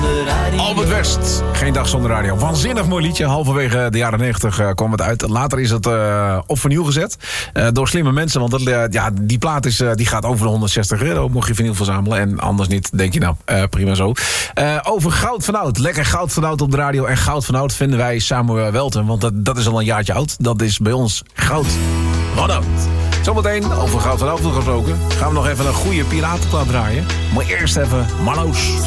zonder radio. Albert West, Geen dag zonder radio. Waanzinnig mooi liedje. Halverwege de jaren 90 kwam het uit. Later is het op vernieuw gezet. Door slimme mensen. Want die plaat die gaat over de €160. Mocht je vinyl verzamelen. En anders niet, denk je nou, prima zo. Over Goud van Oud. Lekker Goud van Oud op de radio. En Goud van Oud vinden wij Samuel Welten. Want dat is al een jaartje oud. Dat is bij ons Goud van Oud. Zometeen, over Goud van Oud gesproken, gaan we nog even een goede piratenplaat draaien. Maar eerst even Marloes.